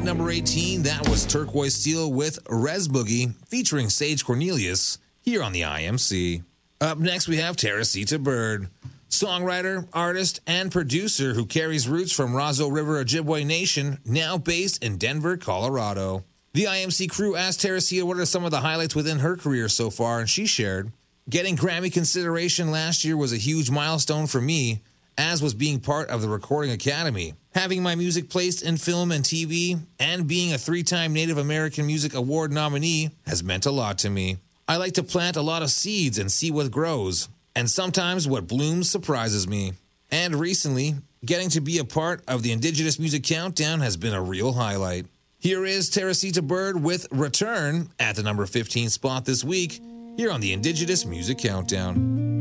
At number 18, that was Turquoise Steel with Res Boogie featuring Sage Cornelius here on the IMC. Up next, we have Teresita Bird, songwriter, artist, and producer who carries roots from Razo River Ojibwe Nation, now based in Denver, Colorado. The IMC crew asked Teresita what are some of the highlights within her career so far, and she shared, "Getting Grammy consideration last year was a huge milestone for me, as was being part of the Recording Academy. Having my music placed in film and TV, and being a 3-time Native American Music Award nominee has meant a lot to me. I like to plant a lot of seeds and see what grows, and sometimes what blooms surprises me. And recently, getting to be a part of the Indigenous Music Countdown has been a real highlight." Here is Teresita Bird with Return at the number 15 spot this week, here on the Indigenous Music Countdown.